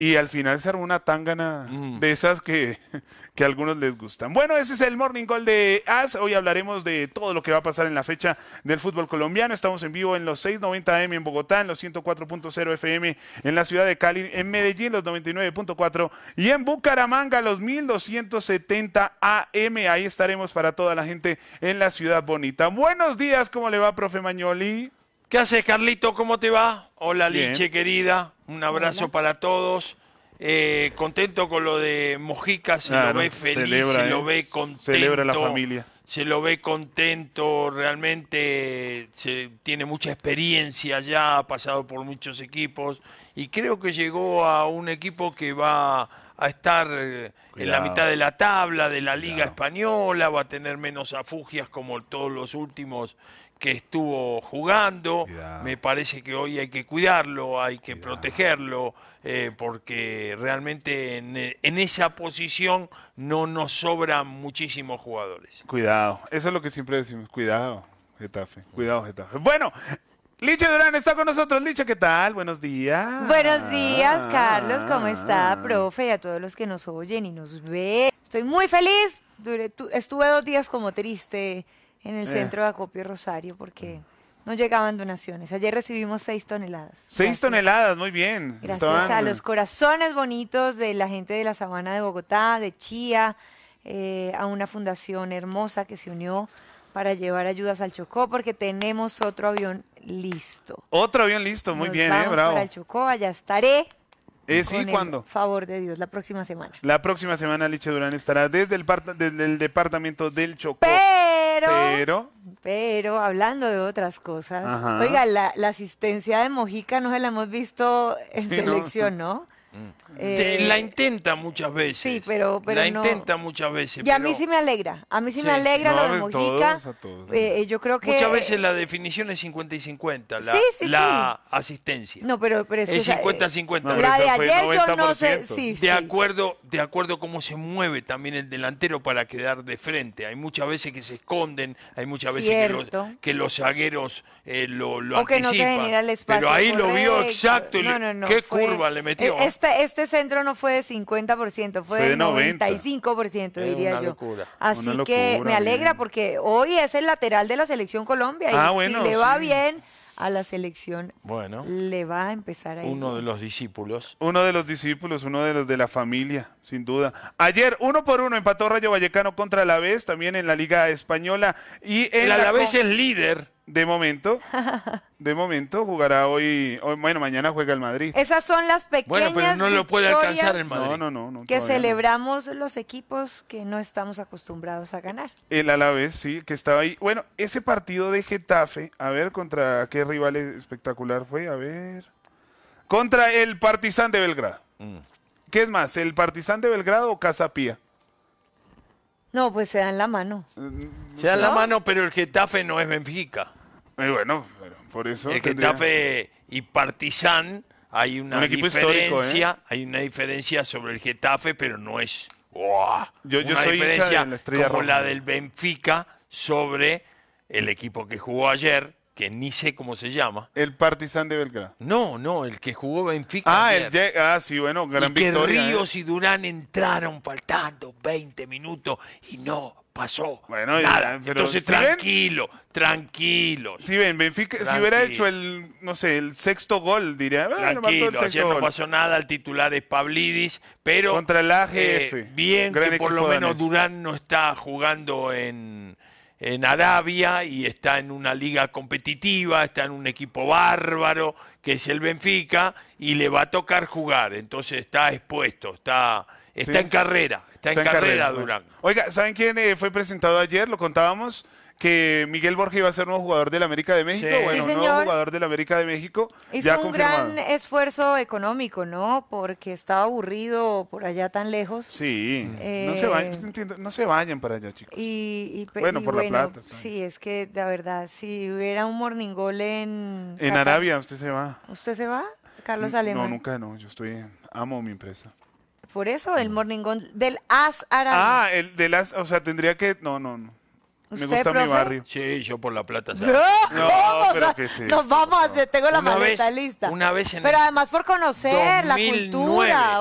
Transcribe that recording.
Y al final se armó una tángana de esas que a algunos les gustan. Bueno, ese es el Morning Call de AS. Hoy hablaremos de todo lo que va a pasar en la fecha del fútbol colombiano. Estamos en vivo en los 690 AM en Bogotá, en los 104.0 FM en la ciudad de Cali, en Medellín los 99.4 y en Bucaramanga los 1270 AM. Ahí estaremos para toda la gente en la ciudad bonita. Buenos días, ¿cómo le va, profe Mañoli? ¿Qué haces, Carlito? ¿Cómo te va? Hola, Bien. Liche, querida. Un abrazo para todos. Contento con lo de Mojica, se lo ve feliz, se lo ve contento. Celebra la familia. Se lo ve contento, realmente tiene mucha experiencia ya, ha pasado por muchos equipos y creo que llegó a un equipo que va a estar en la mitad de la tabla de la Liga Española, va a tener menos afugias como todos los últimos que estuvo jugando. Me parece que hoy hay que cuidarlo, hay que protegerlo, porque realmente en esa posición no nos sobran muchísimos jugadores. Cuidado, eso es lo que siempre decimos, cuidado, Getafe, cuidado, Getafe. Bueno, Liche Durán está con nosotros. Liche, ¿qué tal? Buenos días. Buenos días, Carlos, ¿cómo está, profe? Y a todos los que nos oyen y nos ven. Estoy muy feliz. Estuve 2 días como triste en el centro de acopio Rosario porque no llegaban donaciones. Ayer recibimos 6 toneladas. 6 toneladas, muy bien. Gracias a los corazones bonitos de la gente de la Sabana de Bogotá, de Chía, a una fundación hermosa que se unió para llevar ayudas al Chocó porque tenemos otro avión listo. Otro avión listo, muy bien, vamos bravo. para el Chocó, allá estaré. ¿Sí? ¿Cuándo? Favor de Dios, la próxima semana. La próxima semana Liche Durán estará desde el departamento del Chocó. Pero, hablando de otras cosas, Ajá. oiga, la asistencia de Mojica no se la hemos visto en selección, ¿no? La intenta muchas veces. Sí, pero la no. intenta muchas veces. Y a mí sí me alegra. A mí sí me alegra lo de Mojica. Yo creo que muchas veces la definición es 50 y 50, la asistencia. No, pero es que 50-50. No, la de eso fue ayer yo no sé. 90%. Sí, De acuerdo cómo se mueve también el delantero para quedar de frente. Hay muchas veces que se esconden, hay muchas veces que los zagueros lo o que anticipan. no se genera el espacio. Pero ahí correcto. lo vio exacto. No, ¿Qué fue, curva le metió? Este centro no fue de 50%, fue de 95%, diría una yo. locura. Así Una que locura, me alegra bien. porque hoy es el lateral de la Selección Colombia y bueno, si le va sí. bien a la selección, Bueno, le va a empezar a ir uno de bien. los discípulos. Uno de los discípulos, uno de los de la familia, sin duda. Ayer, 1-1, empató Rayo Vallecano contra el Alavés, también en la Liga Española. Y en El Alavés es líder. De momento, jugará hoy, bueno, mañana juega el Madrid. Esas son las pequeñas Bueno, pero no lo puede alcanzar el victorias Madrid. No, que todavía celebramos los equipos que no estamos acostumbrados a ganar. no. El Alavés, sí, que estaba ahí. Bueno, ese partido de Getafe, a ver, ¿contra qué rival espectacular fue? A ver. Contra el Partizan de Belgrado. ¿Qué es más, el Partizan de Belgrado o Casa Pía? No, pues se dan la mano. Se dan la mano, pero el Getafe no es Benfica. Bueno, por eso. El Getafe y Partizan hay una Un equipo diferencia, histórico, hay una diferencia sobre el Getafe, pero no es ¡guau! Yo Una soy hincha diferencia de la Estrella como Roja. la del Benfica sobre el equipo que jugó ayer, que ni sé cómo se llama. El Partizan de Belgrado. No, el que jugó Benfica ayer. Sí, bueno, gran y que victoria. Ríos y Durán entraron faltando 20 minutos y no pasó Bueno, nada. pero Entonces, ¿sí ven? tranquilos. Si ven, Benfica, si hubiera hecho el 6º gol, diría, Tranquilo, ayer no pasó nada, el titular es Pavlidis, pero contra el AGF. bien gran que por lo equipo menos danés. Durán no está jugando en Arabia y está en una liga competitiva, está en un equipo bárbaro que es el Benfica y le va a tocar jugar, entonces está expuesto, está Sí. en carrera, está en carrera Durán. Oiga, ¿saben quién fue presentado ayer? Lo contábamos, que Miguel Borja iba a ser nuevo jugador del América de México. Sí. Bueno, Sí, nuevo señor. jugador del América de México. Hizo ya un confirmado. gran esfuerzo económico, ¿no? Porque estaba aburrido por allá tan lejos. Sí, no se vayan para allá, chicos. Bueno, por la plata, está bien. Sí, es que la verdad, si hubiera un morning goal en En Qatar, Arabia usted se va. ¿usted se va? Carlos Alemán. No, nunca no, amo mi empresa. Por eso el morning goal del AS Arabia. El de las, o sea, tendría que, no. Me ¿Usted, gusta mi profe? barrio. Sí, yo por La Plata. No, No, ¿cómo? pero O sea, ¿qué es nos esto, vamos, por favor? tengo la Una maleta vez- lista. una vez en Pero el además por conocer la 2009. cultura.